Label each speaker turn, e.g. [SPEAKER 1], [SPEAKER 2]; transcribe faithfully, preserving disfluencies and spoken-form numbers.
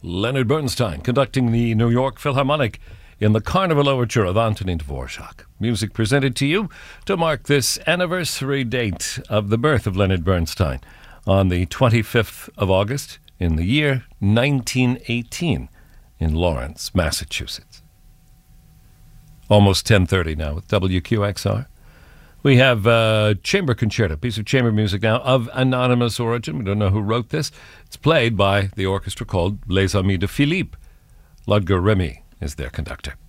[SPEAKER 1] Leonard Bernstein conducting the New York Philharmonic in the Carnival Overture of Antonin Dvorak. Music presented to you to mark this anniversary date of the birth of Leonard Bernstein on the twenty-fifth of August in the year nineteen eighteen in Lawrence, Massachusetts. Almost ten thirty now with W Q X R. We have a chamber concerto, piece of chamber music now of anonymous origin. We don't know who wrote this. It's played by the orchestra called Les Amis de Philippe. Ludger Remy is their conductor.